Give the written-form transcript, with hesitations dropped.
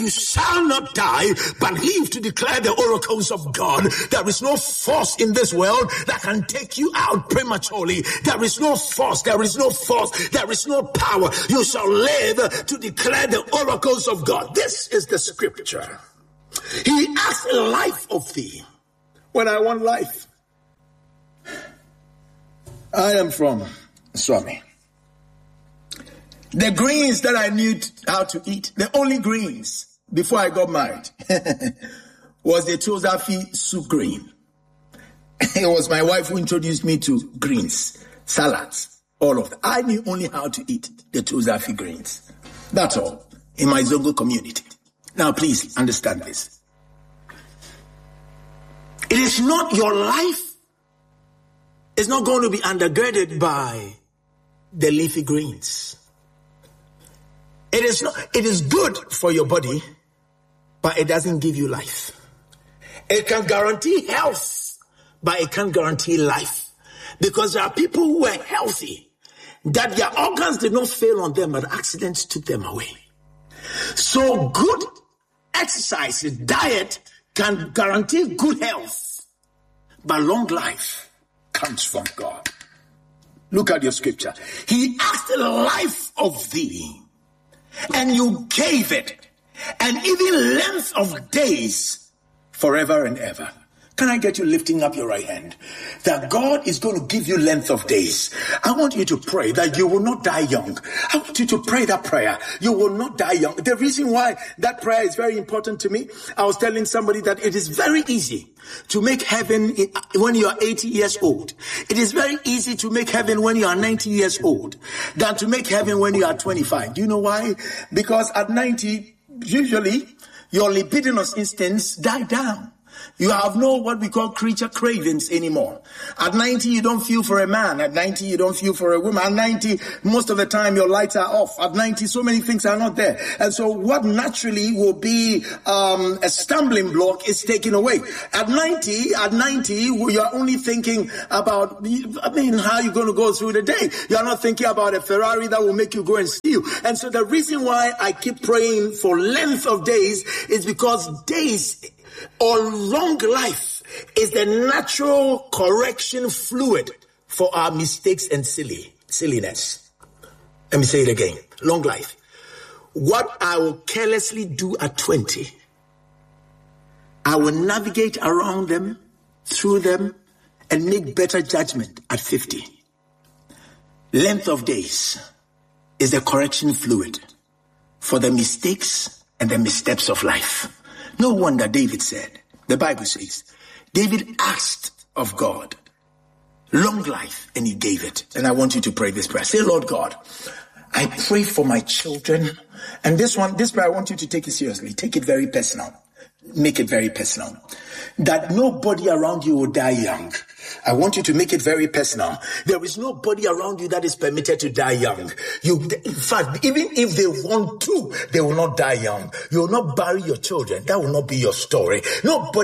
you shall not die, but live to declare the oracles of God. There is no force in this world that can take you out prematurely. There is no force, there is no force, there is no power. You shall live to declare the oracles of God. This is the scripture. He asked a life of thee. When I want life, I am from Swami. The greens that I knew how to eat, the only greens before I got married, was the Tozafi soup green. It was my wife who introduced me to greens, salads, all of that. I knew only how to eat the Tozafi greens. That's all, in my Zongo community. Now please understand this. It is not your life. It's not going to be undergirded by the leafy greens. It is not. It is good for your body, but it doesn't give you life. It can guarantee health, but it can't guarantee life. Because there are people who were healthy, that their organs did not fail on them, but accidents took them away. So good exercise, diet can guarantee good health, but long life comes from God. Look at your scripture. He asked the life of thee, and you gave it, and even length of days forever and ever. Can I get you lifting up your right hand? That God is going to give you length of days. I want you to pray that you will not die young. I want you to pray that prayer. You will not die young. The reason why that prayer is very important to me, I was telling somebody that it is very easy to make heaven when you are 80 years old. It is very easy to make heaven when you are 90 years old than to make heaven when you are 25. Do you know why? Because at 90, usually your libidinous instincts die down. You have no what we call creature cravings anymore. At 90, you don't feel for a man. At 90, you don't feel for a woman. At 90, most of the time, your lights are off. At 90, so many things are not there. And so what naturally will be a stumbling block is taken away. At 90, you're only thinking about, how you're going to go through the day. You're not thinking about a Ferrari that will make you go and steal. And so the reason why I keep praying for length of days is because days or long life is the natural correction fluid for our mistakes and silliness. Let me say it again. Long life. What I will carelessly do at 20, I will navigate around them, through them, and make better judgment at 50. Length of days is the correction fluid for the mistakes and the missteps of life. No wonder David said, the Bible says, David asked of God long life and he gave it. And I want you to pray this prayer. Say, Lord God, I pray for my children. And this prayer, I want you to take it seriously. Take it very personal. Make it very personal. That nobody around you will die young. I want you to make it very personal. There is nobody around you that is permitted to die young. In fact, even if they want to, they will not die young. You will not bury your children. That will not be your story. Nobody